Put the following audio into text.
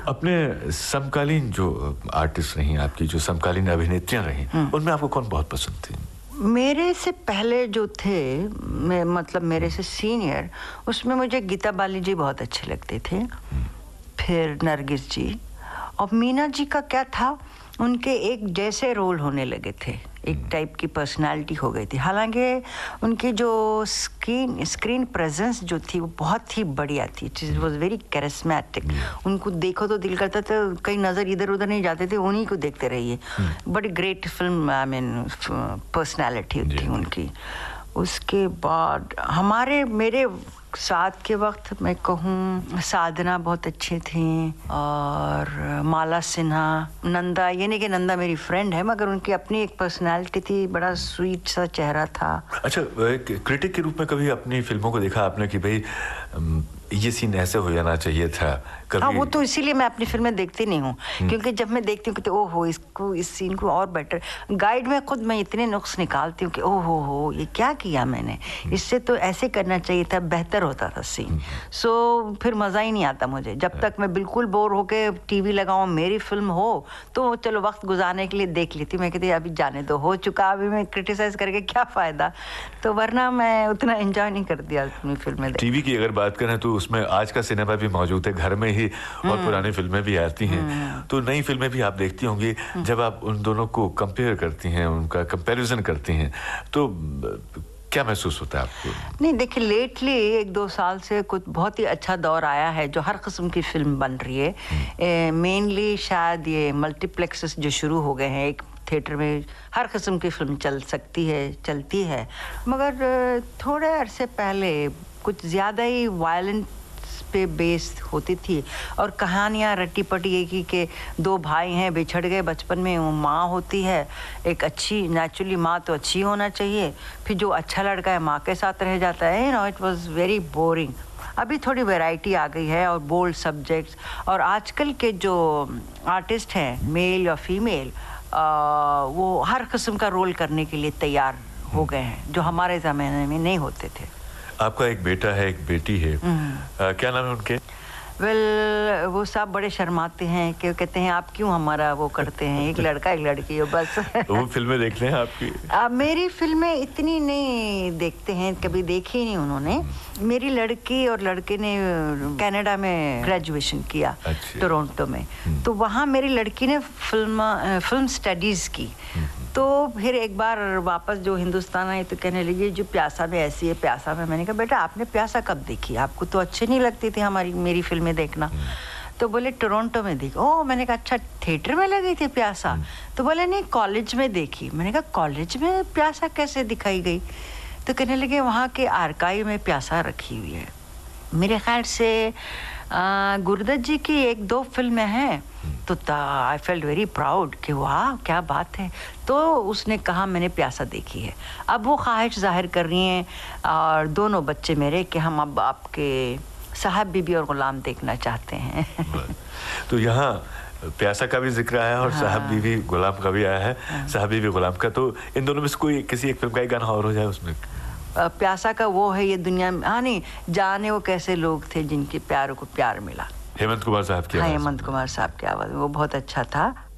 अपने समकालीन जो आर्टिस्ट रही आपकी, जो समकालीन अभिनेत्रियां रही, उनमें आपको कौन बहुत पसंद थी? मेरे से पहले जो थे, मतलब मेरे से सीनियर, उसमें मुझे गीता बाली जी बहुत अच्छे लगते थे, फिर नरगिस जी, और मीना जी का क्या था, उनके एक जैसे रोल होने लगे थे, एक टाइप की पर्सनालिटी हो गई थी। हालांकि उनकी जो स्क्रीन प्रेजेंस जो थी वो बहुत ही बढ़िया थी, इट वाज वेरी कैरिस्मेटिक। उनको देखो तो दिल करता था कहीं नज़र इधर उधर नहीं जाते थे, उन्हीं को देखते रहिए। बड़ी great film, I mean personality थी उनकी। उसके बाद मेरे साथ के वक्त मैं कहूँ साधना बहुत अच्छी थी, और माला सिन्हा, नंदा, ये नहीं कि नंदा मेरी फ्रेंड है, मगर उनकी अपनी एक पर्सनालिटी थी, बड़ा स्वीट सा चेहरा था। अच्छा, एक क्रिटिक के रूप में कभी अपनी फिल्मों को देखा आपने कि भाई ये सीन ऐसे हो जाना चाहिए था कभी? हाँ, वो तो इसीलिए मैं अपनी फिल्में देखती नहीं हूँ, क्योंकि जब मैं देखती हूँ कि ओहो इस सीन को और बेटर, गाइड में खुद मैं इतने नुक्स निकालती हूँ कि ओहो ये क्या किया मैंने, इससे तो ऐसे करना चाहिए था, बेहतर होता था सीन। सो फिर मज़ा ही नहीं आता मुझे, जब तक मैं बिल्कुल बोर होके टीवी लगाऊँ, मेरी फिल्म हो तो चलो वक्त गुजारने के लिए देख लेती हूँ। मैं कहती अभी जाने दो, हो चुका, अभी मैं क्रिटिसाइज करके क्या फ़ायदा, तो वरना मैं उतना एंजॉय नहीं करती अपनी फिल्में। टीवी की अगर बात करें तो उसमें आज का सिनेमा भी मौजूद है, घर में ही, और पुरानी फिल्में भी आती हैं, तो नई फिल्में भी आप देखती होंगी। जब आप उन दोनों को कंपेयर करती हैं, उनका कंपैरिजन करती हैं, तो क्या महसूस होता है आपको? नहीं, देखिए लेटली 1-2 साल से कुछ बहुत ही अच्छा दौर आया है, जो हर किस्म की फिल्म बन रही है। मेनली शायद ये मल्टीप्लेक्सेस जो शुरू हो गए हैं, एक थिएटर में हर किस्म की फिल्म चलती है, मगर थोड़े अरसे पहले कुछ ज़्यादा ही वायलेंस पे बेस्ड होती थी, और कहानियाँ रट्टी पटी एक ही के 2 भाई हैं, बिछड़ गए बचपन में, वो माँ होती है एक अच्छी, नेचुरली माँ तो अच्छी होना चाहिए, फिर जो अच्छा लड़का है माँ के साथ रह जाता है, इट वाज वेरी बोरिंग। अभी थोड़ी वैरायटी आ गई है, और बोल्ड सब्जेक्ट्स, और आजकल के जो आर्टिस्ट हैं, मेल या फीमेल, वो हर किस्म का रोल करने के लिए तैयार हो गए हैं, जो हमारे ज़माने में नहीं होते थे। आपका एक बेटा है, एक बेटी है, क्या नाम है उनके? वो सब बड़े शर्माते हैं कि कहते हैं आप क्यों हमारा वो करते हैं, एक लड़का एक लड़की है बस। वो फिल्में देखते हैं आपकी? मेरी फिल्में इतनी नहीं देखते हैं, कभी देखी नहीं उन्होंने। मेरी लड़की और लड़के ने कनाडा में ग्रेजुएशन किया, टोरंटो में, तो वहाँ मेरी लड़की ने फिल्म स्टडीज़ की। तो फिर एक बार वापस जो हिंदुस्तान आई तो कहने लगी जो प्यासा में ऐसी है, प्यासा में। मैंने कहा बेटा आपने प्यासा कब देखी, आपको तो अच्छी नहीं लगती थी मेरी फिल्में देखना। तो बोले टोरंटो में देखी। ओह, मैंने कहा अच्छा थिएटर में लगी थी प्यासा? तो बोले नहीं कॉलेज में देखी। मैंने कहा कॉलेज में प्यासा कैसे दिखाई गई? तो कहने लगे वहाँ के आर्काइव में प्यासा रखी हुई है। मेरे ख्याल से गुरुदत्त जी की 1-2 फिल्में हैं, तो आई फेल्ट वेरी प्राउड कि वाह क्या बात है। तो उसने कहा मैंने प्यासा देखी है। अब वो ख्वाहिश जाहिर कर रही हैं, और दोनों बच्चे मेरे, कि हम अब आपके साहब बीबी और गुलाम देखना चाहते हैं। तो यहाँ प्यासा का भी जिक्र आया और साहब बीबी गुलाम का भी आया है। साहब बीबी गुलाम का, तो इन दोनों में से कोई किसी एक फिल्म का ही गाना और हो जाए उसमें? प्यासा का वो है ये दुनिया में, हाँ नहीं, जाने वो कैसे लोग थे जिनके प्यारों को प्यार मिला। हेमंत कुमार साहब की आवाज़। हाँ, हेमंत कुमार साहब की आवाज़, वो बहुत अच्छा था।